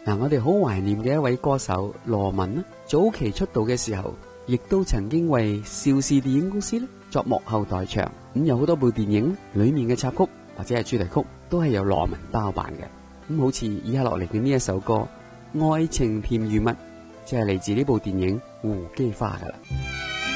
嗱，我哋好懷念嘅一位歌手羅文呢，早期出道嘅時候，亦都曾經為邵氏電影公司咧作幕後代唱。咁有好多部電影裏面嘅插曲或者係主題曲，都係由羅文包辦嘅。咁好似以下落嚟嘅呢一首歌《愛情甜如蜜》，就係嚟自呢部電影《胡姬花》噶啦。